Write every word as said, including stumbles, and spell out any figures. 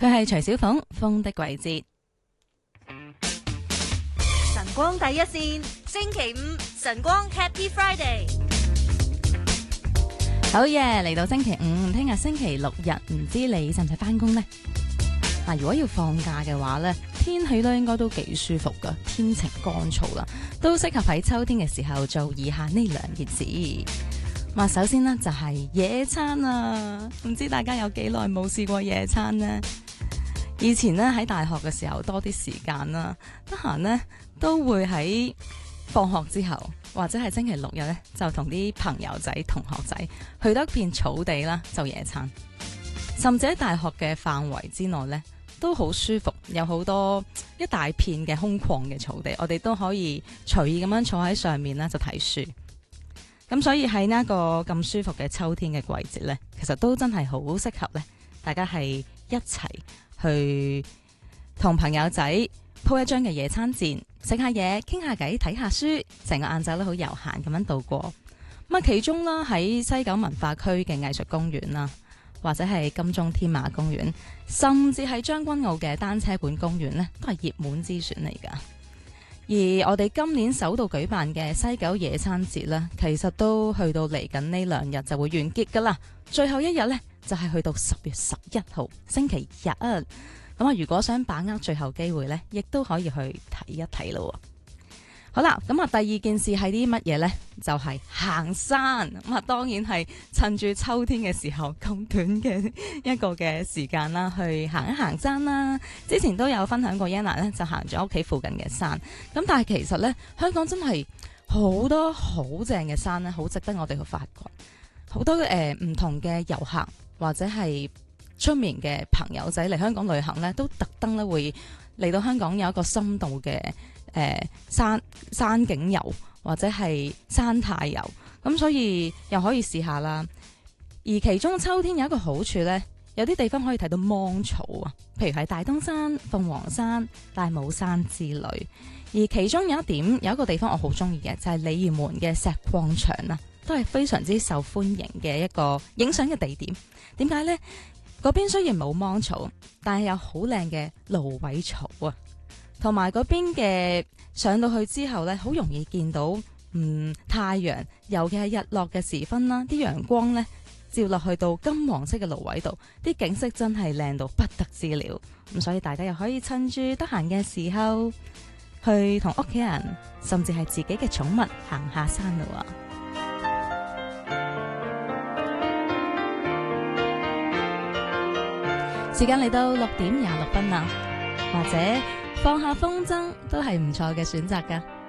佢係徐小鳳，風的季節。 晨光第一線，星期五晨光 Happy Friday。 好嘢，嚟到星期五，聽日星期六日，唔知你使唔使翻工呢？嗱，如果要放假嘅話呢，天氣咧應該都幾舒服噶，天晴乾燥啦，都適合喺秋天嘅時候做以下呢兩件事。咁首先呢，就係野餐啊，唔知大家有幾耐冇試過野餐呢？以前呢，喺大學嘅時候多啲時間啦，得閒呢都會喺放學之後或者係星期六日呢，就同啲朋友仔、同學仔去到一片草地啦，就野餐。甚至喺大學嘅範圍之內呢，都好舒服，有好多一大片嘅空曠嘅草地，我哋都可以隨意咁樣坐喺上面啦，就睇書。咁所以喺呢一個咁舒服嘅秋天嘅季節呢，其實都真係好適合呢，大家係一齊去同朋友仔鋪一張嘅野餐墊，食下嘢，傾下偈，睇下書，成個晏晝都好悠閒咁樣度過。咁啊，其中啦喺西九文化區嘅藝術公園啦，或者係金鐘天馬公園，甚至係將軍澳嘅單車館公園呢，都係熱門之選嚟噶。而我哋今年首度舉辦嘅西九野餐節呢，其實都去到嚟緊呢兩日就會完結噶啦。最後一日呢，就係去到十月十一號星期日。咁啊，如果想把握最後機會呢，亦都可以去睇一睇咯。好啦，咁啊，第二件事係啲乜嘢呢？就係行山。咁啊，當然係趁住秋天嘅時候咁短嘅一個嘅時間啦，去行一行山啦。之前都有分享過 Yana 咧，就行咗屋企附近嘅山。咁但係其實呢，香港真係好多好正嘅山咧，好值得我哋去發掘。好多誒唔同嘅遊客或者係出面嘅朋友仔嚟香港旅行呢，都特登咧會嚟到香港有一個深度嘅誒、呃、山山景遊或者係山態遊，咁所以又可以試下啦。而其中秋天有一個好處呢，有啲地方可以睇到芒草啊，譬如係大東山、鳳凰山、大帽山之類。而其中有一點有一個地方我好中意嘅，就係鯉魚門嘅石礦場啊，都係非常之受歡迎嘅一個影相嘅地點。點解呢？嗰邊雖然冇芒草，但係有好靚嘅蘆葦草啊。同埋嗰邊嘅上到去之後呢，好容易見到嗯太陽，尤其係日落嘅時分啦，啲陽光呢照落去到金黃色嘅蘆葦度，啲景色真係靚到不得之了。咁所以大家又可以趁住得閒嘅時候，去同屋企人甚至係自己嘅寵物行下山咯。時間嚟到六點廿六分啦，或者放下風箏都係唔錯嘅選擇㗎。